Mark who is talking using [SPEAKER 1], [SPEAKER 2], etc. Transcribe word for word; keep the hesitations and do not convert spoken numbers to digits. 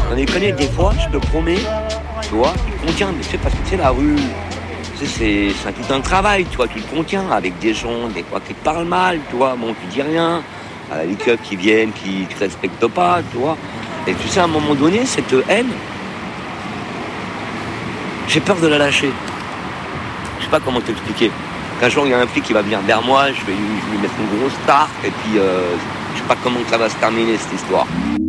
[SPEAKER 1] Dans les connais, des fois, je te promets, tu vois, tu te contiens, mais tu sais, parce que tu sais, la rue, tu sais, c'est, c'est tout un travail, tu vois, tu te contiens avec des gens, des fois, qui te parlent mal, tu vois, bon, tu dis rien, à les keufs qui viennent, qui te respectent pas, tu vois. Et tu sais, à un moment donné, cette haine, j'ai peur de la lâcher. Je sais pas comment t'expliquer. Qu'un jour, il y a un flic qui va venir vers moi, je vais lui, je vais lui mettre une grosse tarte, et puis, euh, je sais pas comment ça va se terminer, cette histoire.